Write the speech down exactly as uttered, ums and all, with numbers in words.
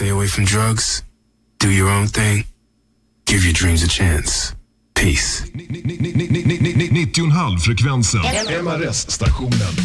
stay away from drugs, do your own thing, give your dreams a chance. Peace. nittio komma fem frekvensen. M R S-stationen.